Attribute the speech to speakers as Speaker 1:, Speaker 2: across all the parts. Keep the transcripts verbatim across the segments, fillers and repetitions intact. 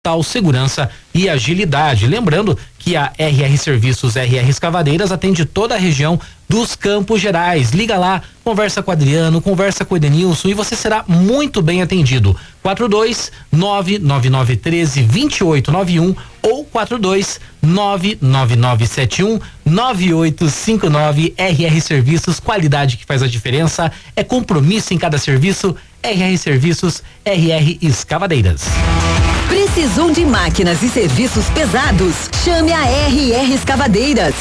Speaker 1: total segurança e agilidade. Lembrando que a R R Serviços R R Escavadeiras atende toda a região dos Campos Gerais. Liga lá, conversa com o Adriano, conversa com o Edenilson e você será muito bem atendido. quatro dois nove nove nove um três dois oito nove um ou quatro dois nove nove nove sete um nove oito cinco nove. R R Serviços, qualidade que faz a diferença, é compromisso em cada serviço. R R Serviços, R R Escavadeiras.
Speaker 2: Precisou de máquinas e serviços pesados? Chame a R R Escavadeiras.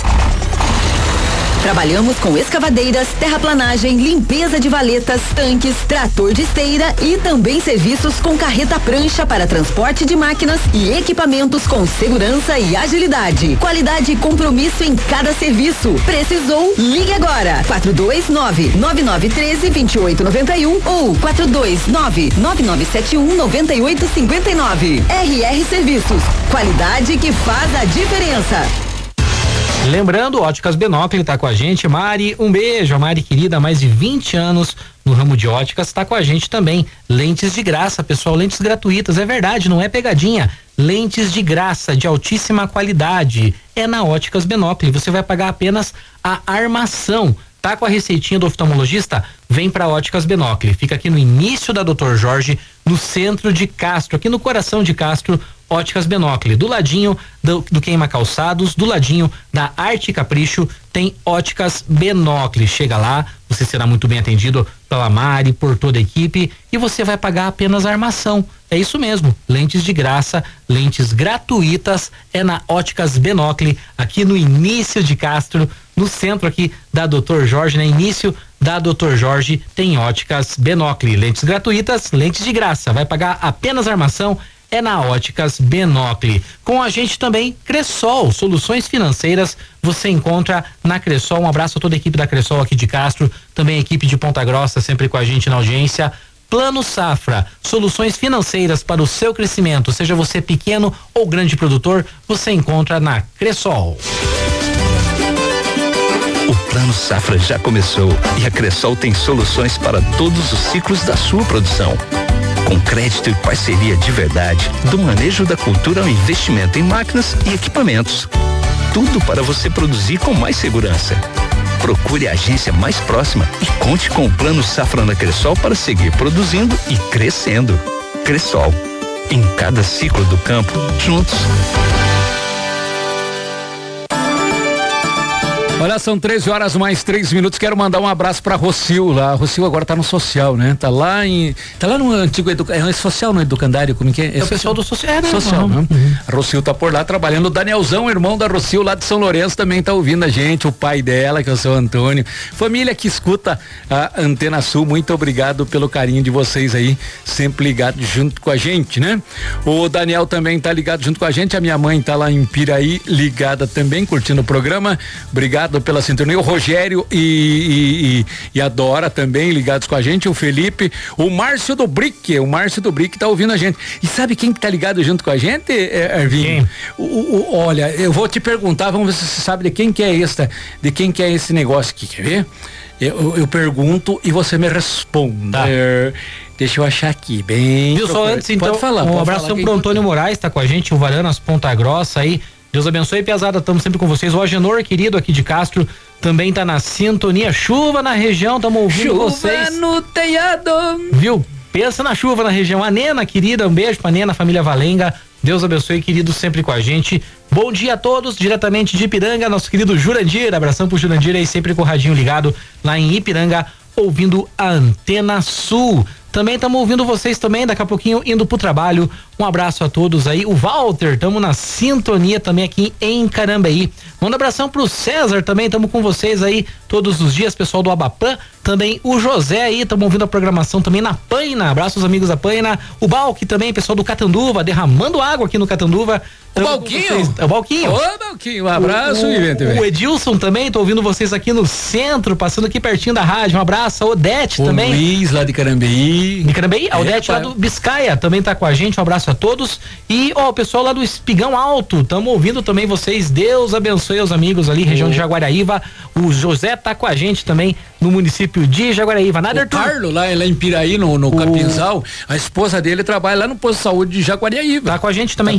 Speaker 2: Trabalhamos com escavadeiras, terraplanagem, limpeza de valetas, tanques, trator de esteira e também serviços com carreta prancha para transporte de máquinas e equipamentos com segurança e agilidade. Qualidade e compromisso em cada serviço. Precisou? Ligue agora. quatro dois nove nove nove um três dois oito nove um ou quatro dois nove nove nove sete um nove oito cinco nove. R R Serviços. Qualidade que faz a diferença.
Speaker 1: Lembrando, Óticas Benócle tá com a gente. Mari, um beijo. A Mari querida, há mais de vinte anos no ramo de óticas, tá com a gente também. Lentes de graça, pessoal, lentes gratuitas, é verdade, não é pegadinha. Lentes de graça, de altíssima qualidade, é na Óticas Benócle. Você vai pagar apenas a armação. Tá com a receitinha do oftalmologista? Vem pra Óticas Benócle. Fica aqui no início da doutor Jorge, no centro de Castro, aqui no coração de Castro. Óticas Benócle, do ladinho do, do Queima Calçados, do ladinho da Arte Capricho, tem Óticas Benócle. Chega lá, você será muito bem atendido pela Mari, por toda a equipe, e você vai pagar apenas a armação. É isso mesmo, lentes de graça, lentes gratuitas, é na Óticas Benócle, aqui no início de Castro, no centro aqui da doutor Jorge, no início da doutor Jorge, tem Óticas Benócle, lentes gratuitas, lentes de graça, vai pagar apenas a armação, é na Óticas Benócle. Com a gente também, Cressol, soluções financeiras, você encontra na Cressol. Um abraço a toda a equipe da Cressol aqui de Castro, também a equipe de Ponta Grossa, sempre com a gente na audiência. Plano Safra, soluções financeiras para o seu crescimento, seja você pequeno ou grande produtor, você encontra na Cressol.
Speaker 3: O Plano Safra já começou e a Cressol tem soluções para todos os ciclos da sua produção. Com crédito e parceria de verdade, do manejo da cultura ao investimento em máquinas e equipamentos. Tudo para você produzir com mais segurança. Procure a agência mais próxima e conte com o Plano Safra da Cressol para seguir produzindo e crescendo. Cressol, em cada ciclo do campo, juntos.
Speaker 4: Olha, são treze horas mais três minutos. Quero mandar um abraço pra Rocio lá. A Rocio agora tá no social, né? Tá lá em. Tá lá no antigo educa... é social, no educandário, como que é? É,
Speaker 1: é o pessoal do social. É, né?
Speaker 4: Social, né? Uhum. A Rocio tá por lá trabalhando. O Danielzão, irmão da Rocio lá de São Lourenço, também tá ouvindo a gente. O pai dela, que é o seu Antônio. Família que escuta a Antena Sul, muito obrigado pelo carinho de vocês aí, sempre ligado junto com a gente, né? O Daniel também tá ligado junto com a gente. A minha mãe tá lá em Piraí, ligada também, curtindo o programa. Obrigado pela sintonia, o Rogério e, e, e, e a Dora também ligados com a gente, o Felipe, o Márcio do Brick, o Márcio do Brick tá ouvindo a gente. E sabe quem que tá ligado junto com a gente, Arvinho? O, o, olha, eu vou te perguntar, vamos ver se você sabe de quem que é esta, de quem que é esse negócio aqui, quer ver? Eu, eu pergunto e você me responde. Tá. Deixa eu achar aqui, bem...
Speaker 1: Viu, só antes, então,
Speaker 4: pode falar,
Speaker 1: um
Speaker 4: pode
Speaker 1: abraço
Speaker 4: falar
Speaker 1: pro Antônio Moraes, tá com a gente, o Varanas Ponta Grossa aí. Deus abençoe, Piazada, estamos sempre com vocês. O Agenor, querido, aqui de Castro, também tá na sintonia. Chuva na região, estamos ouvindo
Speaker 4: chuva
Speaker 1: vocês.
Speaker 4: Chuva no telhado.
Speaker 1: Viu? Pensa na chuva na região. A Nena, querida, um beijo pra Nena, família Valenga. Deus abençoe, querido, sempre com a gente. Bom dia a todos, diretamente de Ipiranga, nosso querido Jurandir. Abração pro Jurandir aí, sempre com o radinho ligado lá em Ipiranga, ouvindo a Antena Sul. Também estamos ouvindo vocês também, daqui a pouquinho indo pro trabalho. Um abraço a todos aí. O Walter, estamos na sintonia também aqui em Carambeí. Manda um abração pro César também, estamos com vocês aí todos os dias, pessoal do Abapã. Também o José aí, estamos ouvindo a programação também na Paina. Abraços, amigos da Paina. O Balque também, pessoal do Catanduva, derramando água aqui no Catanduva.
Speaker 4: O Balquinho?
Speaker 1: É o Balquinho.
Speaker 4: Ô, Balquinho, um abraço.
Speaker 1: O, o, o Edilson também, tô ouvindo vocês aqui no centro, passando aqui pertinho da rádio. Um abraço, a Odete
Speaker 4: o
Speaker 1: também.
Speaker 4: Luiz lá de Carambeí. Nicrambeí.
Speaker 1: Nicrambeí, a Odete
Speaker 4: é,
Speaker 1: lá
Speaker 4: pai.
Speaker 1: do Biscaia também tá com a gente, um abraço a todos. E, ó, o pessoal lá do Espigão Alto, tamo ouvindo também vocês, Deus abençoe os amigos ali, região
Speaker 4: oh.
Speaker 1: de Jaguaraíva. O José tá com a gente também no município de Jaguaraíva. Nada,
Speaker 4: O
Speaker 1: Arthur?
Speaker 4: Carlos, lá, lá em Piraí, no, no o... Capinzal, a esposa dele trabalha lá no posto de saúde de Jaguaraíva.
Speaker 1: Tá com a gente também.